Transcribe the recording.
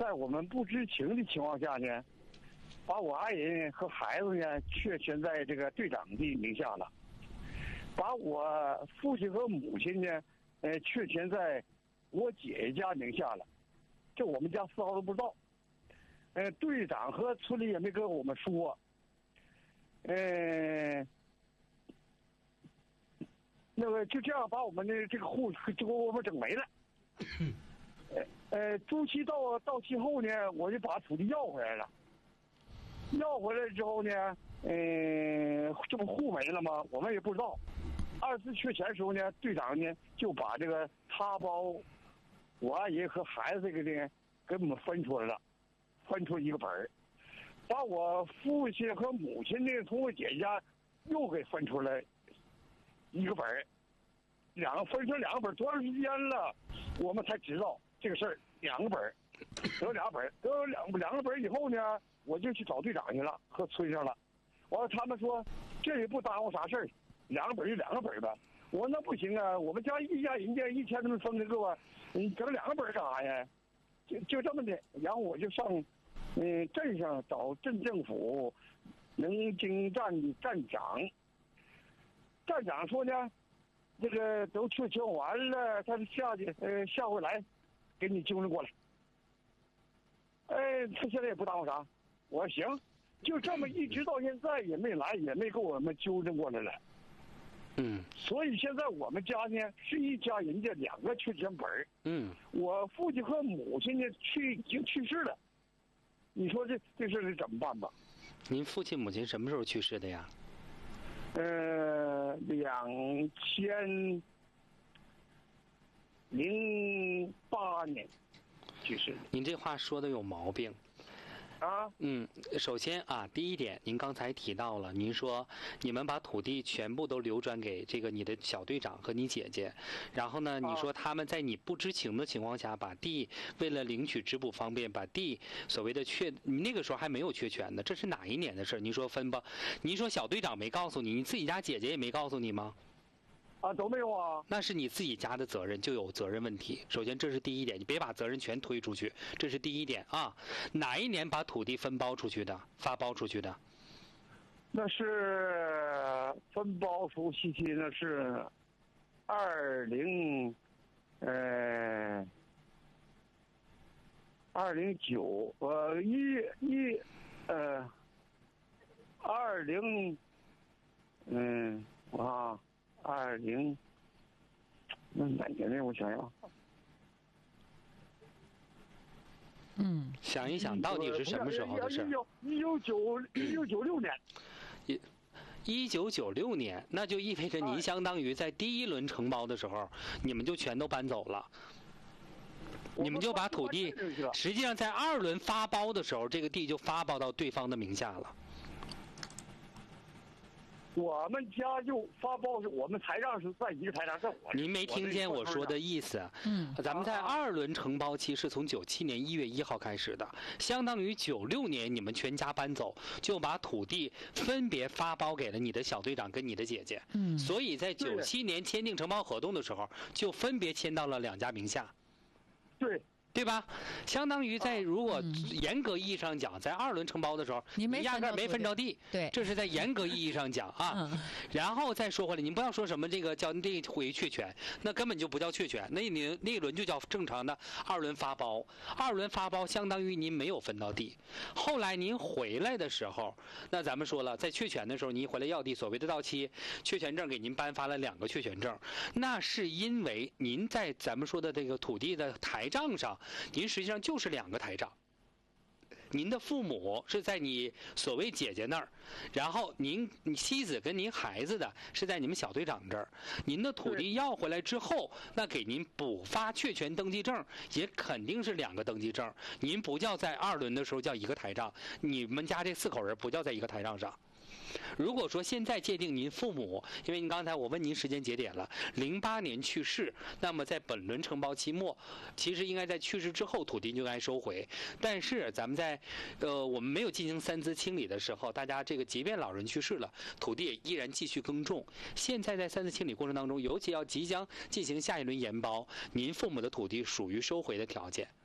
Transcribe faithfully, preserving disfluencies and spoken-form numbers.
在我们不知情的情况下呢，把我爱人和孩子呢确权在这个队长的名下了，把我父亲和母亲呢，呃，确权在我姐姐家名下了，这我们家丝毫都不知道。呃，队长和村里也没跟我们说。呃，那个就这样把我们的这个户就给我们整没了。呃呃，租期到到期后呢，我就把土地要回来了。要回来之后呢，呃，这不户没了吗？我们也不知道。二次确权的时候呢，队长呢就把这个他包我爱人和孩子这个呢给我们分出来了，分出一个本儿，把我父亲和母亲呢从我姐姐家又给分出来一个本儿，两个分出两个本儿，多长时间了，我们才知道这个事儿。两个本儿，得俩本儿，得两两个本儿以后呢，我就去找队长去了，和村上了。完了，他们说这也不耽误啥事儿，两个本儿就两个本儿呗。我说那不行啊，我们家一家人家一天他们分开个吧，你整两个本儿干啥呀？就就这么的，然后我就上，嗯、呃，镇上找镇政府能经站的站长。站长说呢，这个都确权完了，他下去呃下回来给你纠正过来。哎，他现在也不耽误啥。我说行，就这么一直到现在也没来，也没给我们纠正过来了。 嗯， 所以现在我们家呢是一家人家两个确权本儿。 嗯， 我父亲和母亲呢去已经去世了，你说这这事儿怎么办吧？ 您父亲母亲什么时候去世的呀？ 呃，两千零八年去世的。 您这话说的有毛病。 啊， 嗯，首先啊，第一点，您刚才提到了，您说你们把土地全部都流转给这个你的小队长和你姐姐，然后呢，你说他们在你不知情的情况下，把地为了领取质补方便，把地所谓的确，你那个时候还没有确权呢，这是哪一年的事？您说分吧？您说小队长没告诉你，你自己家姐姐也没告诉你吗？ 啊，都没有啊。 那是你自己家的责任，就有责任问题。首先，这是第一点，你别把责任全推出去，这是第一点啊。哪一年把土地分包出去的，发包出去的？ 那是分包出去，那是二零，呃，二零九，呃，一一，呃，二零，嗯，啊。二零，那哪年呢？我想想， 嗯，想一想，到底是什么时候的事？ 一九一九九一九九六年， 一一九九六年，那就意味着您相当于在第一轮承包的时候，你们就全都搬走了。你们就把土地，实际上在二轮发包的时候，这个地就发包到对方的名下了。 我们家就发包是我们台账是在一个台账，在我。 您没听见我说的意思？嗯，咱们在二轮承包期是从九七年一月一号开始的，相当于九六年你们全家搬走，就把土地分别发包给了你的小队长跟你的姐姐。嗯，所以在九七年签订承包合同的时候，就分别签到了两家名下。 对。 对吧？相当于在如果严格意义上讲，在二轮承包的时候， 你压根没分着地， 对， 这是在严格意义上讲啊。嗯、然后再说回来，您不要说什么这个叫那回确权，那根本就不叫确权，那你那一轮就叫正常的二轮发包。二轮发包相当于您没有分到地，后来您回来的时候，那咱们说了，在确权的时候，您回来要地，所谓的到期确权证给您颁发了两个确权证，那是因为您在咱们说的这个土地的台账上。您实际上就是两个台账，您的父母是在你所谓姐姐那儿，然后您你妻子跟您孩子的是在你们小队长这儿。您的土地要回来之后，那给您补发确权登记证也肯定是两个登记证，您不叫在二轮的时候叫一个台账，你们家这四口人不叫在一个台账上。如果说现在界定您父母，因为您刚才我问您时间节点了，零八年去世，那么在本轮承包期末，其实应该在去世之后土地就该收回。但是咱们在，呃，我们没有进行三资清理的时候，大家这个即便老人去世了，土地也依然继续耕种。现在在三资清理过程当中，尤其要即将进行下一轮研包，您父母的土地属于收回的条件。